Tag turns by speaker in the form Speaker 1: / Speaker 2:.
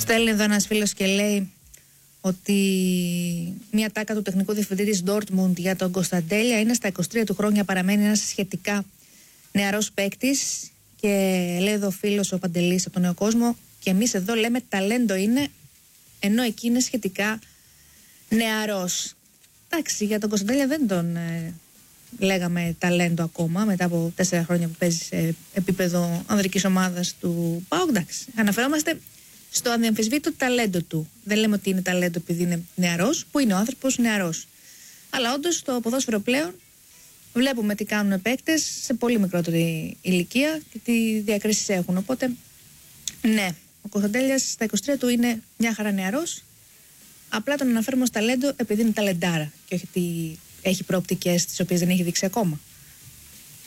Speaker 1: Στέλνει εδώ ένας φίλος και λέει ότι μια τάκα του τεχνικού διευθυντή της Dortmund για τον Κωνσταντέλια είναι στα 23 του χρόνια, παραμένει ένας σχετικά νεαρός παίκτης. Και λέει εδώ ο φίλος ο Παντελής από τον Νέο Κόσμο, και εμείς εδώ λέμε ταλέντο είναι, ενώ εκεί είναι σχετικά νεαρός. Εντάξει, για τον Κωνσταντέλια δεν τον λέγαμε ταλέντο ακόμα, μετά από 4 χρόνια που παίζει σε επίπεδο ανδρικής ομάδας του ΠΑΟΚ. Εντάξει, αναφερόμαστε στο αδιαμφισβήτητο ταλέντο του. Δεν λέμε ότι είναι ταλέντο επειδή είναι νεαρός, που είναι ο άνθρωπος νεαρός. Αλλά όντως στο ποδόσφαιρο πλέον βλέπουμε τι κάνουν παίκτες σε πολύ μικρότερη ηλικία και τι διακρίσεις έχουν. Οπότε, ναι, ο Κωνσταντέλιας στα 23 του είναι μια χαρά νεαρός. Απλά τον αναφέρουμε ως ταλέντο επειδή είναι ταλεντάρα και όχι ότι έχει προοπτικές τις οποίες δεν έχει δείξει ακόμα.